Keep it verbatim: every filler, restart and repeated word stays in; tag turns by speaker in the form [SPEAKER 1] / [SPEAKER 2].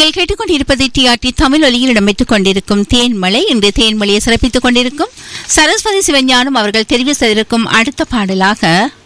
[SPEAKER 1] நீங்கள் கேட்டுக்கொண்டிருப்பது டிஆர்டி தமிழ் ஒலியில் இடம்பெற்றுக் கொண்டிருக்கும் தேன்மலை. இன்று தேன்மலையை சிறப்பித்துக் கொண்டிருக்கும் சரஸ்வதி சிவஞானம் அவர்கள் தெரிவு செய்திருக்கும் அடுத்த பாடலாக